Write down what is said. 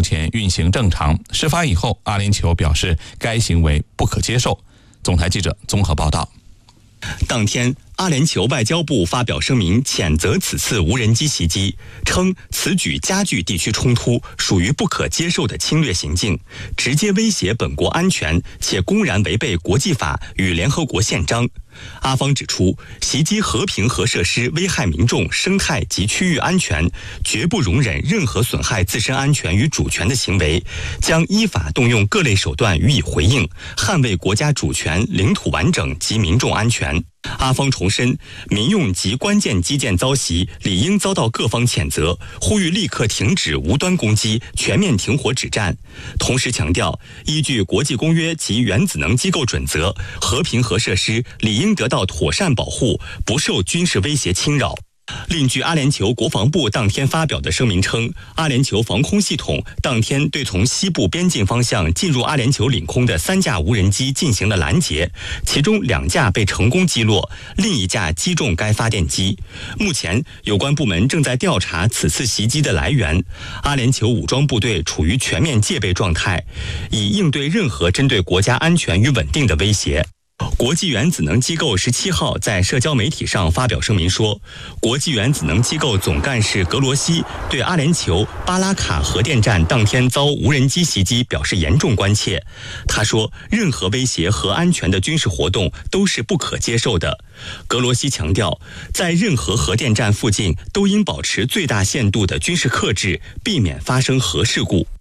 前运行正常。事发以后，阿联酋表示该行为不可接受。总台记者综合报道。 当天，阿联酋外交部发表声明，谴责此次无人机袭击，称此举加剧地区冲突，属于不可接受的侵略行径，直接威胁本国安全，且公然违背国际法与联合国宪章。阿方指出，袭击和平核设施危害民众、生态及区域安全，绝不容忍任何损害自身安全与主权的行为，将依法动用各类手段予以回应，捍卫国家主权、领土完整及民众安全。阿方重申，民用及关键基建遭袭，理应遭到各方谴责，呼吁立刻停止无端攻击，全面停火止战。同时强调，依据国际公约及原子能机构准则，和平核设施理应得到妥善保护，不受军事威胁侵扰。另据阿联酋国防部当天发表的声明称，阿联酋防空系统当天对从西部边境方向进入阿联酋领空的3架无人机进行了拦截，其中2架被成功击落，另1架击中该发电机。目前有关部门正在调查此次袭击的来源。阿联酋武装部队处于全面戒备状态，以应对任何针对国家安全与稳定的威胁。国际原子能机构17号在社交媒体上发表声明说，国际原子能机构总干事格罗西对阿联酋巴拉卡核电站当天遭无人机袭击表示严重关切。他说，任何威胁核安全的军事活动都是不可接受的。格罗西强调，在任何核电站附近都应保持最大限度的军事克制，避免发生核事故。